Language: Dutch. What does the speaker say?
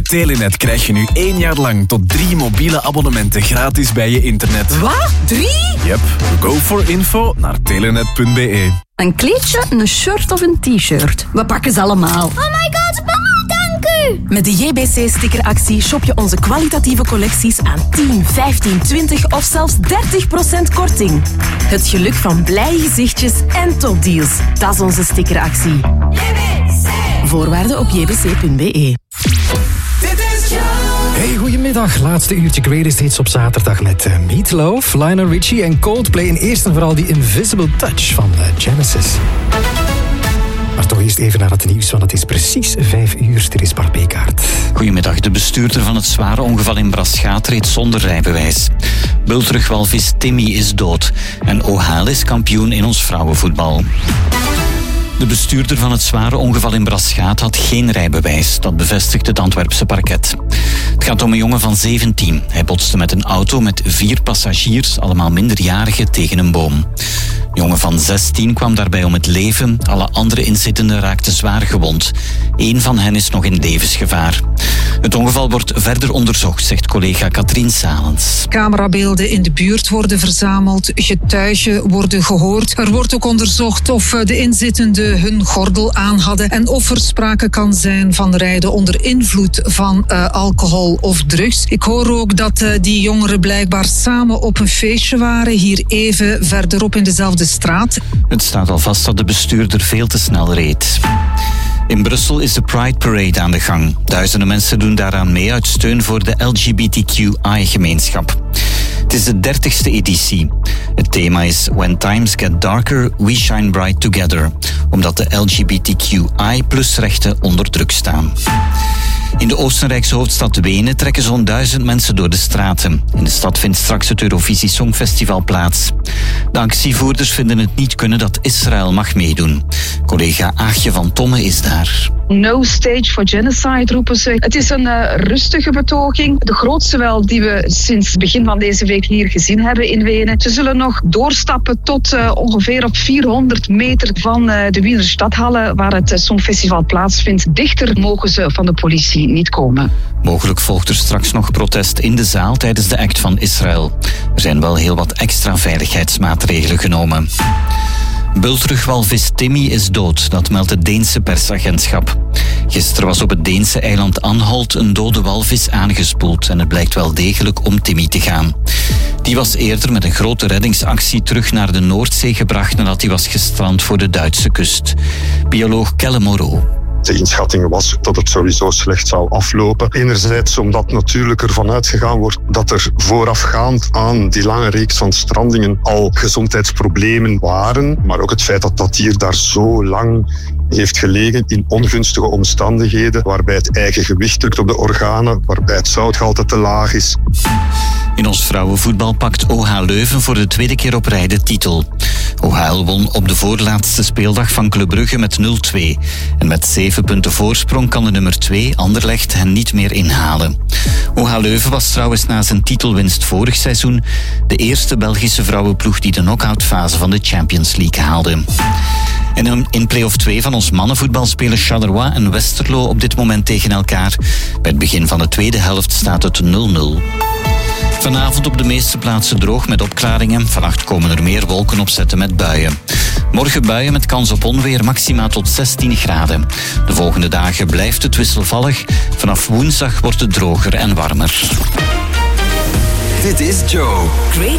Met Telenet krijg je nu 1 jaar lang tot 3 mobiele abonnementen gratis bij je internet. Wat? 3? Yep. Go for info naar telenet.be. Een kleedje, een shirt of een t-shirt. We pakken ze allemaal. Oh my god, mama, dank u! Met de JBC-stickeractie shop je onze kwalitatieve collecties aan 10, 15, 20 of zelfs 30% korting. Het geluk van blije gezichtjes en topdeals. Dat is onze stickeractie. JBC! Voorwaarden op jbc.be. Hey, goedemiddag. Laatste uurtje Greatest Hits op zaterdag met Meatloaf, Lionel Richie en Coldplay. En eerst en vooral die Invisible Touch van Genesis. Maar toch eerst even naar het nieuws, want het is precies 5 uur. Er is Bart Bekaert. Goedemiddag. De bestuurder van het zware ongeval in Braschaat reed zonder rijbewijs. Bulterugwalvis Timmy is dood. En OHL is kampioen in ons vrouwenvoetbal. De bestuurder van het zware ongeval in Braschaat had geen rijbewijs. Dat bevestigt het Antwerpse parket. Het gaat om een jongen van 17. Hij botste met een auto met 4 passagiers, allemaal minderjarigen, tegen een boom. De jongen van 16 kwam daarbij om het leven. Alle andere inzittenden raakten zwaar gewond. 1 van hen is nog in levensgevaar. Het ongeval wordt verder onderzocht, zegt collega Katrien Salens. Camerabeelden in de buurt worden verzameld, getuigen worden gehoord. Er wordt ook onderzocht of de inzittenden hun gordel aan hadden en of er sprake kan zijn van rijden onder invloed van alcohol of drugs. Ik hoor ook dat die jongeren blijkbaar samen op een feestje waren, hier even verderop in dezelfde straat. Het staat al vast dat de bestuurder veel te snel reed. In Brussel is de Pride Parade aan de gang. Duizenden mensen doen daaraan mee uit steun voor de LGBTQI-gemeenschap. Het is de 30ste editie. Het thema is When Times Get Darker, We Shine Bright Together. Omdat de LGBTQI+-rechten onder druk staan. In de Oostenrijkse hoofdstad Wenen trekken zo'n 1000 mensen door de straten. In de stad vindt straks het Eurovisie Songfestival plaats. De actievoerders vinden het niet kunnen dat Israël mag meedoen. Collega Aagje van Tomme is daar. No stage for genocide roepen ze. Het is een rustige betoging. De grootste wel die we sinds het begin van deze week hier gezien hebben in Wenen. Ze zullen nog doorstappen tot ongeveer op 400 meter van de Wiener Stadhalle waar het Songfestival plaatsvindt. Dichter mogen ze van de politie niet komen. Mogelijk volgt er straks nog protest in de zaal tijdens de act van Israël. Er zijn wel heel wat extra veiligheidsmaatregelen genomen. Bulterugwalvis Timmy is dood, dat meldt het Deense persagentschap. Gisteren was op het Deense eiland Anholt een dode walvis aangespoeld en het blijkt wel degelijk om Timmy te gaan. Die was eerder met een grote reddingsactie terug naar de Noordzee gebracht nadat hij was gestrand voor de Duitse kust. Bioloog Kelle Moreau. De inschatting was dat het sowieso slecht zou aflopen. Enerzijds omdat natuurlijk ervan uitgegaan wordt dat er voorafgaand aan die lange reeks van strandingen al gezondheidsproblemen waren. Maar ook het feit dat dat dier daar zo lang heeft gelegen in ongunstige omstandigheden, waarbij het eigen gewicht drukt op de organen, waarbij het zoutgehalte te laag is. In ons vrouwenvoetbal pakt OH Leuven voor de 2e keer op rij de titel. OHL won op de voorlaatste speeldag van Club Brugge met 0-2. En met 7 punten voorsprong kan de nummer 2, Anderlecht, hen niet meer inhalen. OH Leuven was trouwens na zijn titelwinst vorig seizoen de eerste Belgische vrouwenploeg die de knock-outfase van de Champions League haalde. En in play-off 2 van ons mannenvoetbal spelen Charleroi en Westerlo op dit moment tegen elkaar. Bij het begin van de tweede helft staat het 0-0. Vanavond op de meeste plaatsen droog met opklaringen. Vannacht komen er meer wolken opzetten met buien. Morgen buien met kans op onweer, maxima tot 16 graden. De volgende dagen blijft het wisselvallig. Vanaf woensdag wordt het droger en warmer. Dit is Joe.